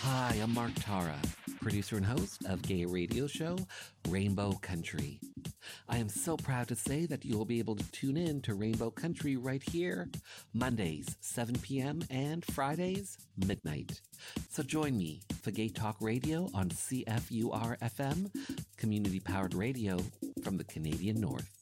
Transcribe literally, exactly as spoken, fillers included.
Hi, I'm Mark Tara, producer and host of gay radio show Rainbow Country. I am so proud to say that you will be able to tune in to Rainbow Country right here, Mondays, seven p.m. and Fridays, midnight. So join me for Gay Talk Radio on C F U R F M, community-powered radio from the Canadian North.